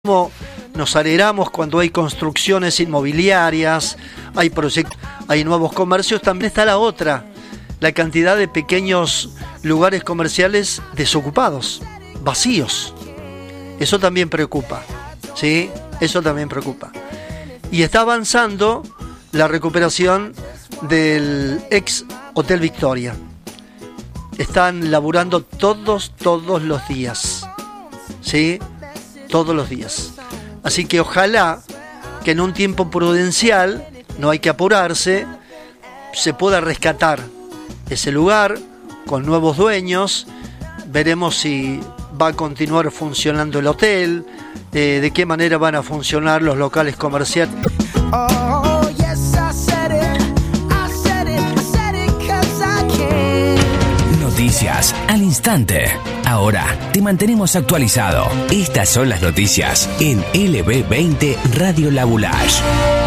Cómo nos alegramos cuando hay construcciones inmobiliarias, hay proyectos, hay nuevos comercios. También está la otra, la cantidad de pequeños lugares comerciales desocupados, vacíos. Eso también preocupa, ¿sí? Eso también preocupa. Y está avanzando la recuperación del ex Hotel Victoria. Están laburando todos los días, ¿sí? Todos los días. Así que ojalá que en un tiempo prudencial, no hay que apurarse, se pueda rescatar ese lugar con nuevos dueños. Veremos si va a continuar funcionando el hotel, de qué manera van a funcionar los locales comerciales. Noticias al instante. Ahora te mantenemos actualizado. Estas son las noticias en LB20 Radio La Boulage.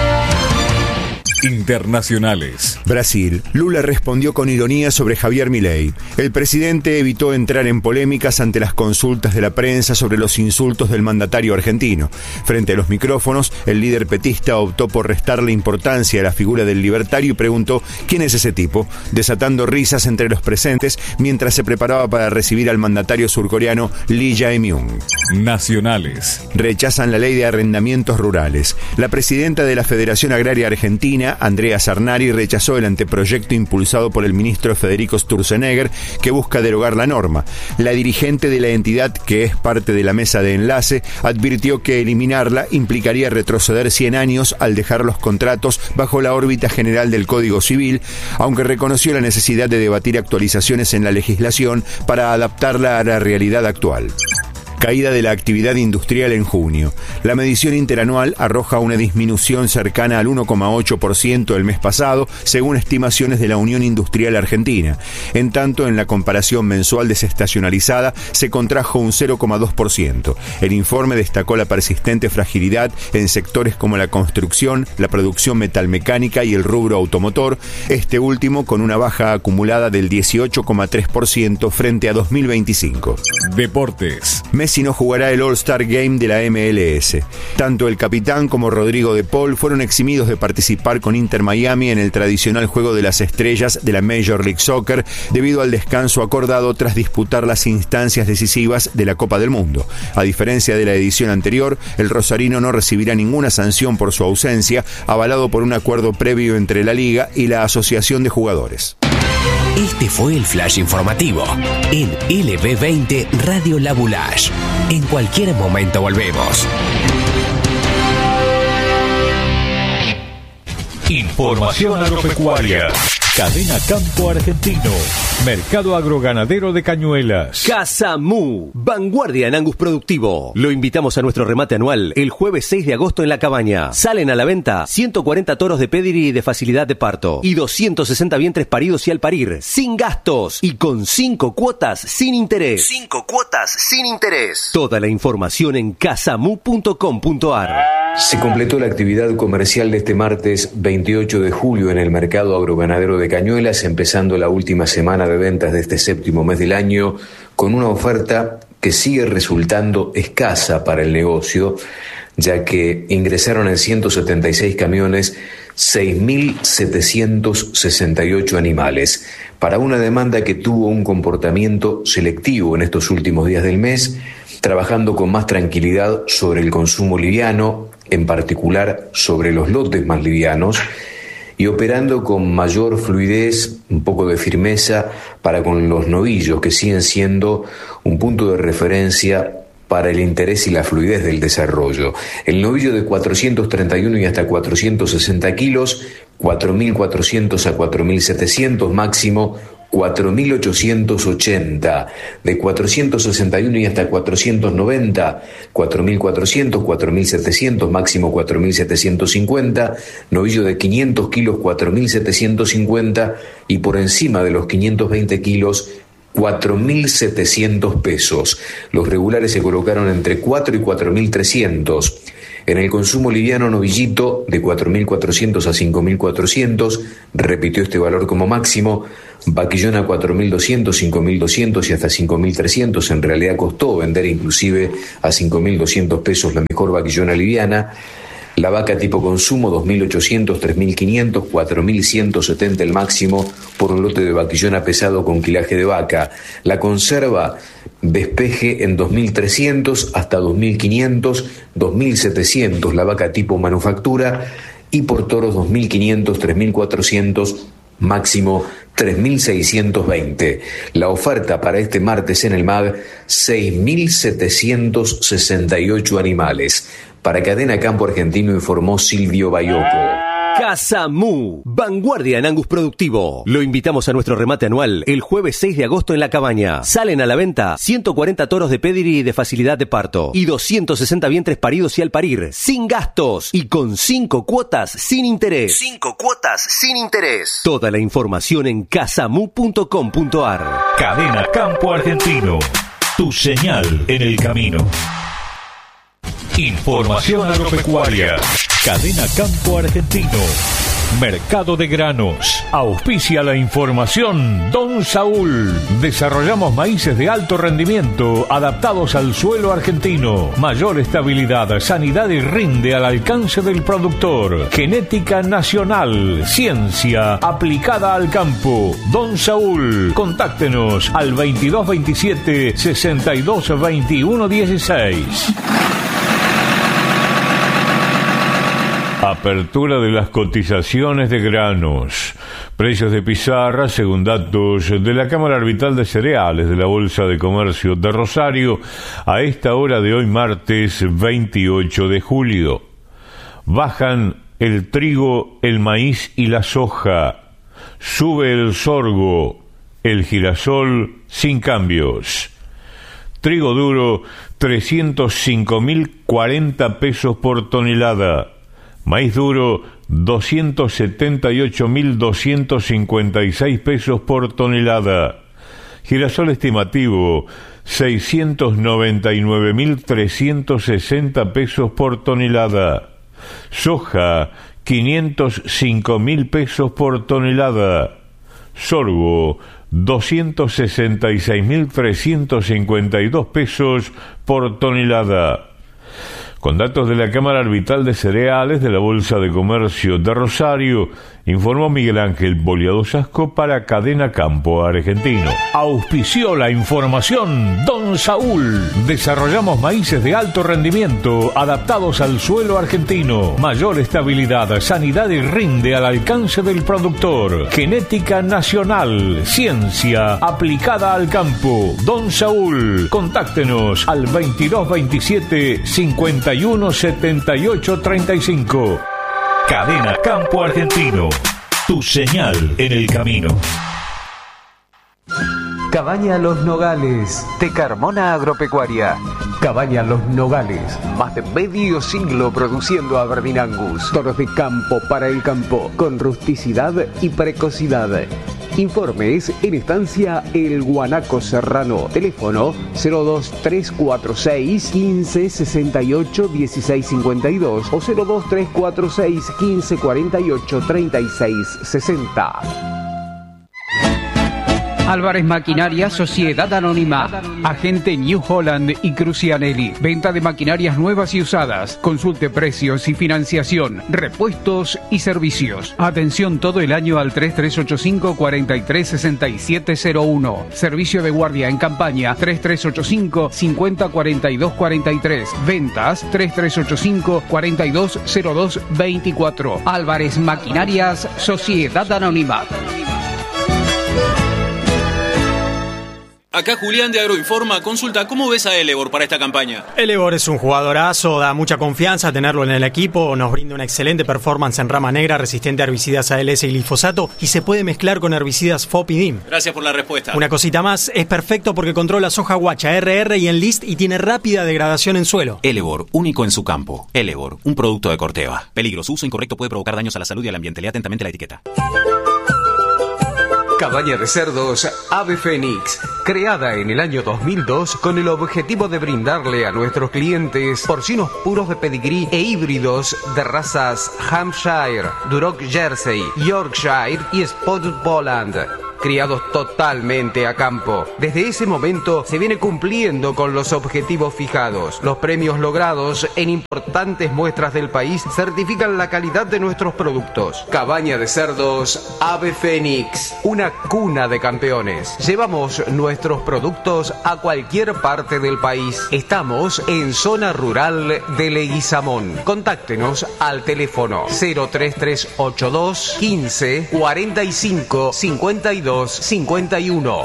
Internacionales. Brasil. Lula respondió con ironía sobre Javier Milei. El presidente evitó entrar en polémicas ante las consultas de la prensa sobre los insultos del mandatario argentino. Frente a los micrófonos, el líder petista optó por restarle importancia a la figura del libertario y preguntó ¿quién es ese tipo?, desatando risas entre los presentes mientras se preparaba para recibir al mandatario surcoreano Lee Jae-myung. Nacionales. Rechazan la ley de arrendamientos rurales. La presidenta de la Federación Agraria Argentina, Andrea Sarnari, rechazó el anteproyecto impulsado por el ministro Federico Sturzenegger que busca derogar la norma. La dirigente de la entidad, que es parte de la mesa de enlace, advirtió que eliminarla implicaría retroceder 100 años al dejar los contratos bajo la órbita general del Código Civil, aunque reconoció la necesidad de debatir actualizaciones en la legislación para adaptarla a la realidad actual. Caída de la actividad industrial en junio. La medición interanual arroja una disminución cercana al 1,8% el mes pasado, según estimaciones de la Unión Industrial Argentina. En tanto, en la comparación mensual desestacionalizada, se contrajo un 0,2%. El informe destacó la persistente fragilidad en sectores como la construcción, la producción metalmecánica y el rubro automotor, este último con una baja acumulada del 18,3% frente a 2025. Deportes. Messi no jugará el All-Star Game de la MLS. Tanto el capitán como Rodrigo de Paul fueron eximidos de participar con Inter Miami en el tradicional Juego de las Estrellas de la Major League Soccer debido al descanso acordado tras disputar las instancias decisivas de la Copa del Mundo. A diferencia de la edición anterior, el rosarino no recibirá ninguna sanción por su ausencia, avalado por un acuerdo previo entre la Liga y la Asociación de Jugadores. Este fue el flash informativo en LB20 Radio La Boulage. En cualquier momento volvemos. Información agropecuaria. Cadena Campo Argentino. Mercado Agroganadero de Cañuelas. Casa Mu, vanguardia en Angus productivo. Lo invitamos a nuestro remate anual el jueves 6 de agosto en La Cabaña. Salen a la venta 140 toros de pedigree de facilidad de parto y 260 vientres paridos y al parir, sin gastos y con 5 cuotas sin interés. 5 cuotas sin interés. Toda la información en casamu.com.ar. Se completó la actividad comercial de este martes 28 de julio en el Mercado Agroganadero de Cañuelas, empezando la última semana de ventas de este séptimo mes del año, con una oferta que sigue resultando escasa para el negocio, ya que ingresaron en 176 camiones 6.768 animales, para una demanda que tuvo un comportamiento selectivo en estos últimos días del mes, trabajando con más tranquilidad sobre el consumo liviano, en particular sobre los lotes más livianos, y operando con mayor fluidez, un poco de firmeza para con los novillos, que siguen siendo un punto de referencia para el interés y la fluidez del desarrollo. El novillo de 431 y hasta 460 kilos, 4.400 a 4.700 máximo, 4.880, de 461 y hasta 490, 4.400, 4.700, máximo 4.750, novillo de 500 kilos, 4.750 y por encima de los 520 kilos, 4.700 pesos. Los regulares se colocaron entre 4 y 4.300. En el consumo liviano novillito, de 4.400 a 5.400, repitió este valor como máximo. Vaquillón a 4.200, 5.200 y hasta 5.300. En realidad costó vender inclusive a 5.200 pesos la mejor vaquillona liviana. La vaca tipo consumo, 2.800, 3.500, 4.170 el máximo por un lote de vaquillona pesado con quilaje de vaca. La conserva, despeje en 2.300 hasta 2.500, 2.700 la vaca tipo manufactura, y por toros 2.500, 3.400, máximo 3.620. La oferta para este martes en el MAG, 6.768 animales. Para Cadena Campo Argentino informó Silvio Bayoco. Casa Mu, vanguardia en Angus productivo. Lo invitamos a nuestro remate anual el jueves 6 de agosto en La Cabaña. Salen a la venta 140 toros de pedigree de facilidad de parto y 260 vientres paridos y al parir, sin gastos y con 5 cuotas sin interés. 5 cuotas sin interés. Toda la información en casamu.com.ar. Cadena Campo Argentino, tu señal en el camino. Información agropecuaria. Cadena Campo Argentino. Mercado de granos. Auspicia la información Don Saúl. Desarrollamos maíces de alto rendimiento adaptados al suelo argentino. Mayor estabilidad, sanidad y rinde al alcance del productor. Genética nacional. Ciencia aplicada al campo. Don Saúl. Contáctenos al 2227 62 21 16. Apertura de las cotizaciones de granos. Precios de pizarra, según datos de la Cámara Arbitral de Cereales de la Bolsa de Comercio de Rosario, a esta hora de hoy, martes 28 de julio. Bajan el trigo, el maíz y la soja. Sube el sorgo, el girasol sin cambios. Trigo duro, 305.040 pesos por tonelada. Maíz duro, 278.256 pesos por tonelada. Girasol estimativo, 699.360 pesos por tonelada. Soja, 505.000 pesos por tonelada. Sorgo, 266.352 pesos por tonelada. Con datos de la Cámara Arbitral de Cereales de la Bolsa de Comercio de Rosario, informó Miguel Ángel Boleado Sasco para Cadena Campo Argentino. Auspició la información Don Saúl. Desarrollamos maíces de alto rendimiento adaptados al suelo argentino. Mayor estabilidad, sanidad y rinde al alcance del productor. Genética nacional. Ciencia aplicada al campo. Don Saúl. Contáctenos al 2227 51 78 35. Cadena Campo Argentino, tu señal en el camino. Cabaña Los Nogales, de Carmona Agropecuaria. Cabaña Los Nogales, más de medio siglo produciendo Aberdeen Angus. Toros de campo para el campo, con rusticidad y precocidad. Informes en Estancia El Guanaco Serrano. Teléfono 02346 15 68 16 52 o 02346 15 48 36 60. Álvarez Maquinaria, Sociedad Anónima. Agente New Holland y Crucianelli. Venta de maquinarias nuevas y usadas. Consulte precios y financiación. Repuestos y servicios. Atención todo el año al 3385 436701. Servicio de guardia en campaña 3385 50 42 43. Ventas 3385 4202 24. Álvarez Maquinarias, Sociedad Anónima. Acá Julián de Agroinforma. Consulta, ¿cómo ves a Elevor para esta campaña? Elevor es un jugadorazo, da mucha confianza tenerlo en el equipo, nos brinda una excelente performance en rama negra, resistente a herbicidas ALS y glifosato, y se puede mezclar con herbicidas FOP y DIM. Gracias por la respuesta. Una cosita más, es perfecto porque controla soja guacha, RR y Enlist y tiene rápida degradación en suelo. Elevor, único en su campo. Elevor, un producto de Corteva. Peligro, su uso incorrecto puede provocar daños a la salud y al ambiente. Lea atentamente la etiqueta. Cabaña de cerdos Ave Fénix, creada en el año 2002 con el objetivo de brindarle a nuestros clientes porcinos puros de pedigrí e híbridos de razas Hampshire, Duroc Jersey, Yorkshire y Spotted Poland, criados totalmente a campo. Desde ese momento se viene cumpliendo con los objetivos fijados. Los premios logrados en importantes muestras del país certifican la calidad de nuestros productos. Cabaña de cerdos Ave Fénix, una cuna de campeones. Llevamos nuestros productos a cualquier parte del país. Estamos en zona rural de Leguizamón. Contáctenos al teléfono 03382 15 45 52 51.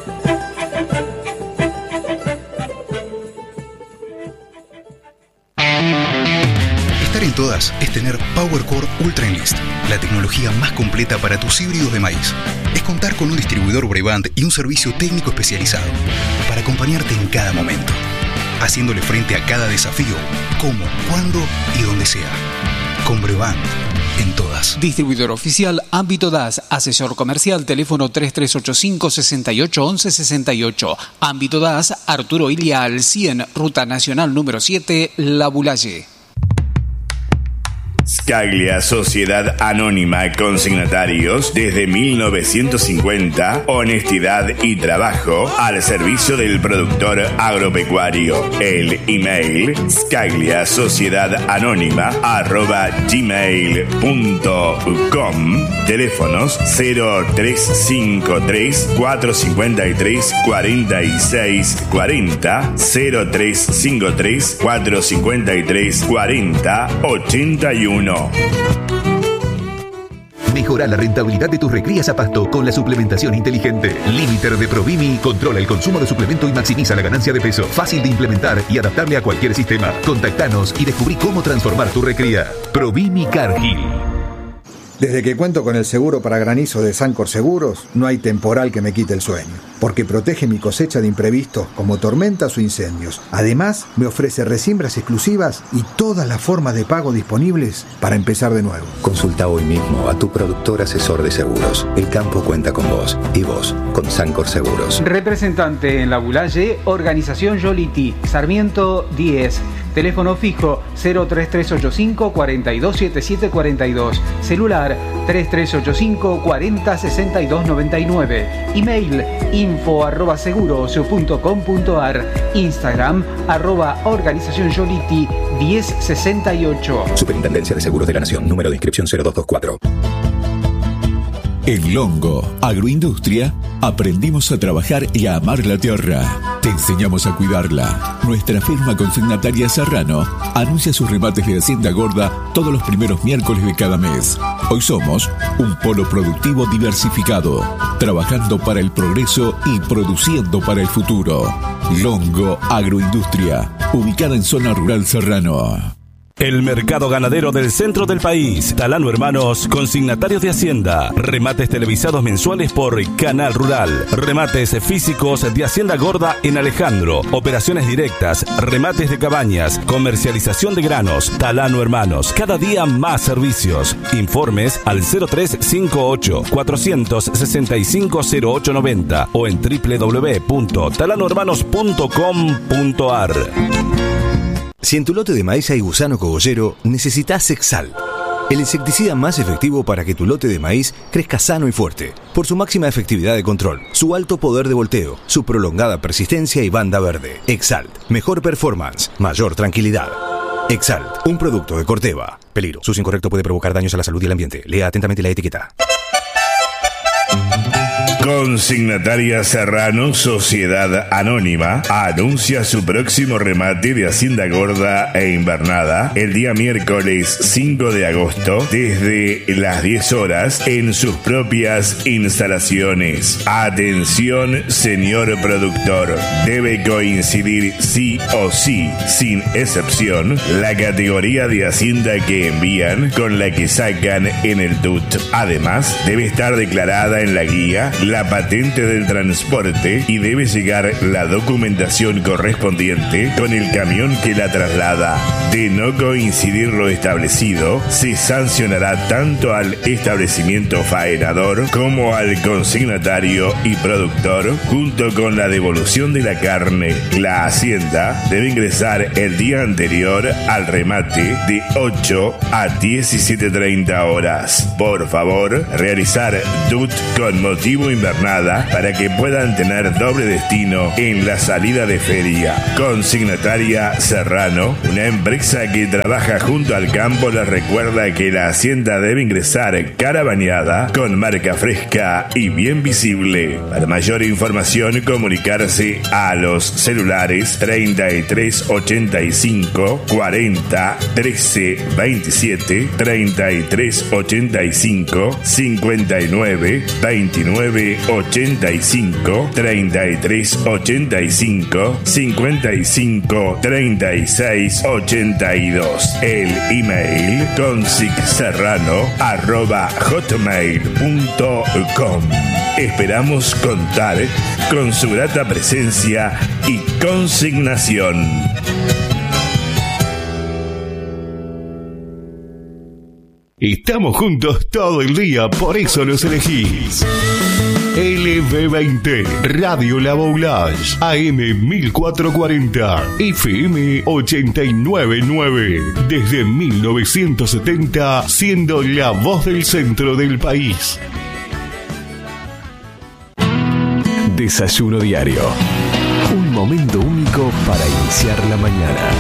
Estar en todas es tener PowerCore Ultra Enlist, la tecnología más completa para tus híbridos de maíz. Es contar con un distribuidor Brevant y un servicio técnico especializado para acompañarte en cada momento, haciéndole frente a cada desafío, como, cuándo y donde sea. Con Brevant, en todas. Distribuidor oficial Ámbito DAS, asesor comercial, teléfono 3385 68 11 68. Ámbito DAS, Arturo Ilia al 100, Ruta Nacional número 7, La Bulaye. Scaglia, Sociedad Anónima Consignatarios, desde 1950, honestidad y trabajo al servicio del productor agropecuario. El email scagliasociedadanónima@gmail.com. Teléfonos 0353 453 46 40, 0353 453 40 81. Mejora la rentabilidad de tus recrías a pasto con la suplementación inteligente. Limiter de Provimi controla el consumo de suplemento y maximiza la ganancia de peso. Fácil de implementar y adaptable a cualquier sistema. Contactanos y descubrí cómo transformar tu recría. Provimi Cargill. Desde que cuento con el seguro para granizo de Sancor Seguros, no hay temporal que me quite el sueño, porque protege mi cosecha de imprevistos como tormentas o incendios. Además, me ofrece resiembras exclusivas y todas las formas de pago disponibles para empezar de nuevo. Consulta hoy mismo a tu productor asesor de seguros. El campo cuenta con vos y vos con Sancor Seguros. Representante en La Bulaye, Organización Yoliti, Sarmiento 10. Teléfono fijo 03385 427742. Celular 3385 406299. Email info@seguros.com.ar. Instagram @Organización Yoliti 1068. Superintendencia de Seguros de la Nación. Número de inscripción 0224. En Longo Agroindustria aprendimos a trabajar y a amar la tierra. Te enseñamos a cuidarla. Nuestra firma consignataria Serrano anuncia sus remates de Hacienda Gorda todos los primeros miércoles de cada mes. Hoy somos un polo productivo diversificado, trabajando para el progreso y produciendo para el futuro. Longo Agroindustria, ubicada en zona rural Serrano. El mercado ganadero del centro del país. Talano Hermanos, consignatarios de Hacienda. Remates televisados mensuales por Canal Rural. Remates físicos de Hacienda Gorda en Alejandro. Operaciones directas, remates de cabañas, comercialización de granos. Talano Hermanos, cada día más servicios. Informes al 0358 465 0890 o en www.talanohermanos.com.ar. Si en tu lote de maíz hay gusano cogollero, necesitas Exalt, el insecticida más efectivo para que tu lote de maíz crezca sano y fuerte, por su máxima efectividad de control, su alto poder de volteo, su prolongada persistencia y banda verde. Exalt, mejor performance, mayor tranquilidad. Exalt, un producto de Corteva. Peligro, su uso incorrecto puede provocar daños a la salud y el ambiente. Lea atentamente la etiqueta. Consignataria Serrano, Sociedad Anónima, anuncia su próximo remate de Hacienda Gorda e Invernada el día miércoles 5 de agosto desde las 10 horas en sus propias instalaciones. Atención, señor productor, debe coincidir sí o sí, sin excepción, la categoría de Hacienda que envían con la que sacan en el DUT. Además, debe estar declarada en la guía la patente del transporte y debe llegar la documentación correspondiente con el camión que la traslada. De no coincidir lo establecido, se sancionará tanto al establecimiento faenador como al consignatario y productor, junto con la devolución de la carne. La Hacienda debe ingresar el día anterior al remate de 8 a 17:30 horas. Por favor, realizar DUT con motivo invernada para que puedan tener doble destino en la salida de feria. Consignataria Serrano, una empresa que trabaja junto al campo, les recuerda que la Hacienda debe ingresar cara bañada, con marca fresca y bien visible. Para mayor información, comunicarse a los celulares 33 85 40 13 27, 33 85 59 29 85, 33 85 55 36 82. El email consicserrano@hotmail.com. Esperamos contar con su grata presencia y consignación. Estamos juntos todo el día, por eso los elegís. LB20, Radio La Boulage, AM 1440, FM 899. Desde 1970, siendo la voz del centro del país. Desayuno diario. Un momento único para iniciar la mañana.